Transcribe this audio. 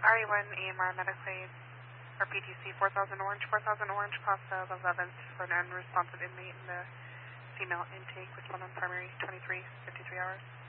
RE1 EMR Medicaid, or PTC 4000 Orange, cost of 11th for an unresponsive inmate in the female intake, respondent primary 2353 hours.